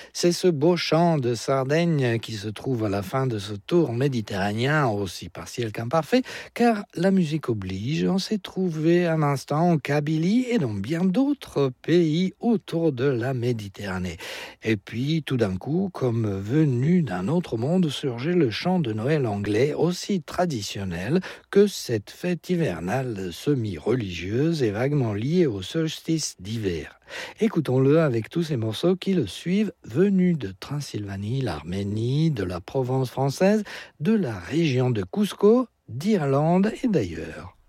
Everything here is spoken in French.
C'est ce beau champ de Sardaigne qui se trouve à la fin de ce tour méditerranéen, aussi partiel qu'imparfait, car la musique oblige. On s'est trouvé un instant en Kabylie et dans bien d'autres pays autour de la Méditerranée. Et puis, tout d'un coup, comme venu d'un autre monde, surgit le chant de Noël anglais, aussi traditionnel que cette fête hivernale semi-religieuse et vaguement liée au solstice d'hiver. Écoutons-le avec tous ces morceaux qui le suivent, venus de Transylvanie, l'Arménie, de la Provence française, de la région de Cusco, d'Irlande et d'ailleurs.